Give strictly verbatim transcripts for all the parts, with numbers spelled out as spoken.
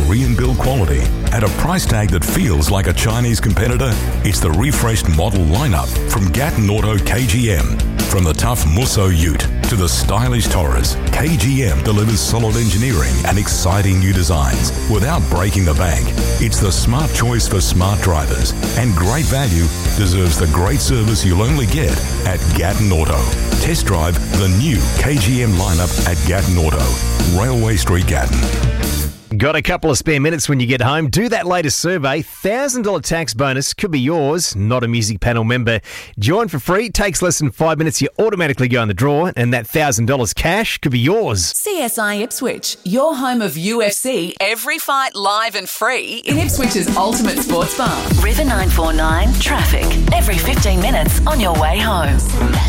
re-and-build quality at a price tag that feels like a Chinese competitor? It's the refreshed model lineup from Gatton Auto K G M. From the tough Musso Ute to the stylish Taurus, K G M delivers solid engineering and exciting new designs without breaking the bank. It's the smart choice for smart drivers, and great value deserves the great service you'll only get at Gatton Auto. Test drive the new K G M lineup at Gatton Auto, Railway Street, Gatton. Got a couple of spare minutes when you get home? Do that latest survey. one thousand dollars tax bonus could be yours. Not a music panel member. Join for free. Takes less than five minutes. You automatically go in the draw, and that one thousand dollars cash could be yours. C S I Ipswich, your home of U F C. Every fight live and free in Ipswich's ultimate sports bar. River nine four nine traffic. Every fifteen minutes on your way home.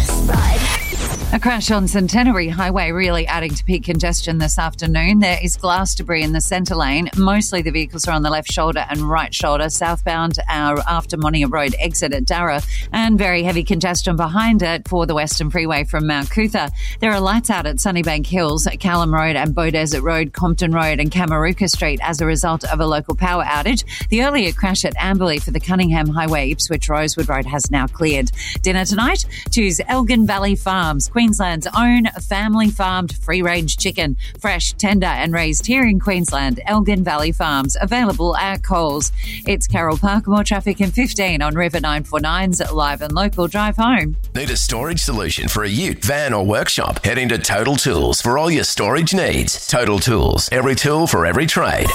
A crash on Centenary Highway really adding to peak congestion this afternoon. There is glass debris in the centre lane. Mostly the vehicles are on the left shoulder and right shoulder, southbound our after Monia Road exit at Darra, and very heavy congestion behind it for the Western Freeway from Mount Cootha. There are lights out at Sunnybank Hills, Callum Road and Beaudesert Road, Compton Road and Kamaruka Street as a result of a local power outage. The earlier crash at Amberley for the Cunningham Highway, Ipswich Rosewood Road has now cleared. Dinner tonight? Choose Elgin Valley Farms, Queensland's own family-farmed free-range chicken. Fresh, tender and raised here in Queensland. Elgin Valley Farms, available at Coles. It's Carol Parker, more traffic in fifteen on River nine four nine's Live and Local Drive Home. Need a storage solution for a ute, van or workshop? Head into Total Tools for all your storage needs. Total Tools, every tool for every trade.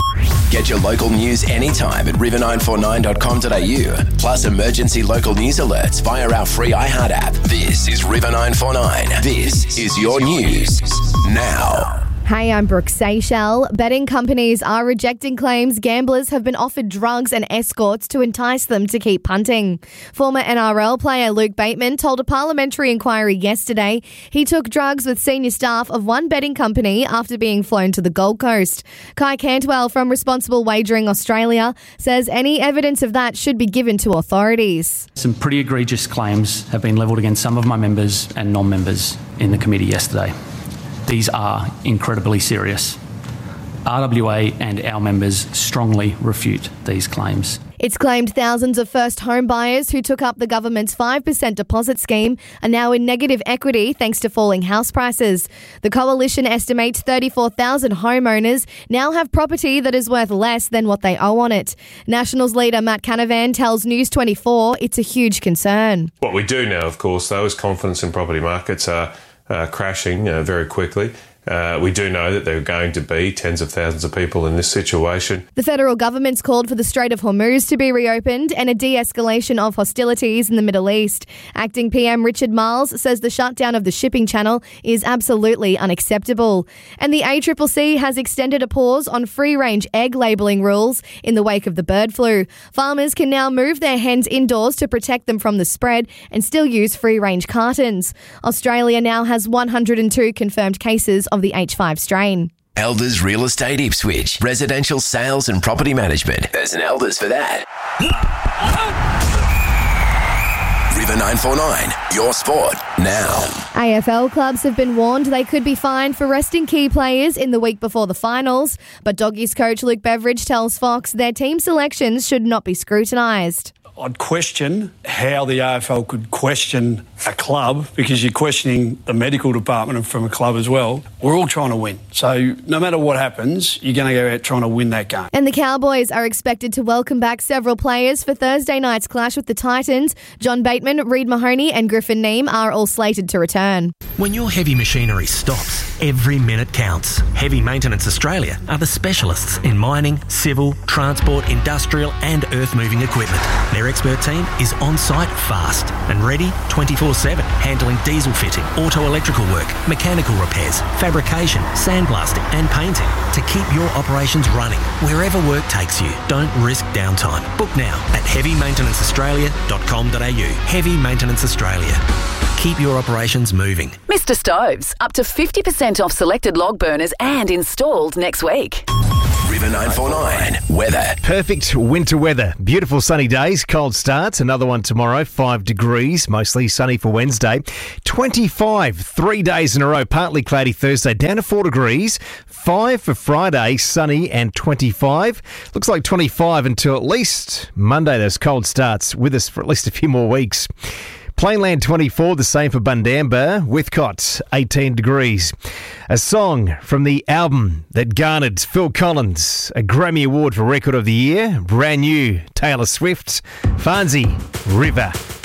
Get your local news anytime at river nine four nine dot com dot a u. Plus emergency local news alerts via our free iHeart app. This is River nine four nine. This is your news now. Hey, I'm Brooke Seychelles. Betting companies are rejecting claims gamblers have been offered drugs and escorts to entice them to keep punting. Former N R L player Luke Bateman told a parliamentary inquiry yesterday he took drugs with senior staff of one betting company after being flown to the Gold Coast. Kai Cantwell from Responsible Wagering Australia says any evidence of that should be given to authorities. Some pretty egregious claims have been levelled against some of my members and non-members in the committee yesterday. These are incredibly serious. R W A and our members strongly refute these claims. It's claimed thousands of first home buyers who took up the government's five percent deposit scheme are now in negative equity thanks to falling house prices. The coalition estimates thirty-four thousand homeowners now have property that is worth less than what they owe on it. Nationals leader Matt Canavan tells News twenty-four it's a huge concern. What we do know, of course, though, is confidence in property markets are uh, crashing uh, very quickly. Uh, we do know that there are going to be tens of thousands of people in this situation. The federal government's called for the Strait of Hormuz to be reopened and a de-escalation of hostilities in the Middle East. Acting P M Richard Marles says the shutdown of the shipping channel is absolutely unacceptable. And the A C C C has extended a pause on free-range egg labelling rules in the wake of the bird flu. Farmers can now move their hens indoors to protect them from the spread and still use free-range cartons. Australia now has one hundred two confirmed cases of the H five strain. Elders Real Estate Ipswich. Residential sales and property management. There's an Elders for that. River nine four nine, your sport now. A F L clubs have been warned they could be fined for resting key players in the week before the finals, but Doggies coach Luke Beveridge tells Fox their team selections should not be scrutinised. I'd question how the A F L could question a club, because you're questioning the medical department from a club as well. We're all trying to win. So no matter what happens, you're going to go out trying to win that game. And the Cowboys are expected to welcome back several players for Thursday night's clash with the Titans. John Bateman, Reid Mahoney and Griffin Neame are all slated to return. When your heavy machinery stops, every minute counts. Heavy Maintenance Australia are the specialists in mining, civil, transport, industrial and earth-moving equipment. Their expert team is on-site fast and ready twenty-four seven, handling diesel fitting, auto-electrical work, mechanical repairs, fabrication, sandblasting and painting to keep your operations running wherever work takes you. Don't risk downtime. Book now at heavy maintenance australia dot com dot a u. Heavy Maintenance Australia. Keep your operations moving. Mister Stoves, up to fifty percent off selected log burners and installed next week. River River nine four nine. Weather. Perfect winter weather. Beautiful sunny days, cold starts. Another one tomorrow, five degrees, mostly sunny for Wednesday. twenty-five, three days in a row, partly cloudy Thursday, down to four degrees. five for Friday, sunny and twenty-five. Looks like twenty-five until at least Monday. Those cold starts with us for at least a few more weeks. Plainland twenty-four, the same for Bundamba. Whitcott, eighteen degrees. A song from the album that garnered Phil Collins a Grammy Award for Record of the Year. Brand new Taylor Swift, Farnsey, River.